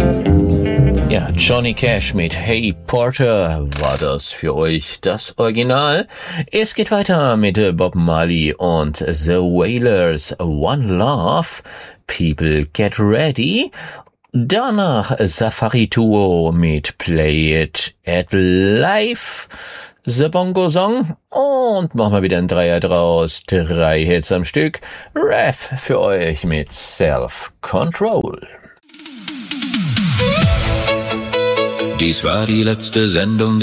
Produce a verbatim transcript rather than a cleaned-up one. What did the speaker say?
Ja, Johnny Cash mit Hey Porter war das für euch, das Original. Es geht weiter mit Bob Marley und The Wailers, One Love, People Get Ready. Danach Safari Duo mit Play It at Live, The Bongo Song und machen wir wieder ein Dreier draus, drei Hits am Stück. Rev für euch mit Self Control. Dies war die letzte Sendung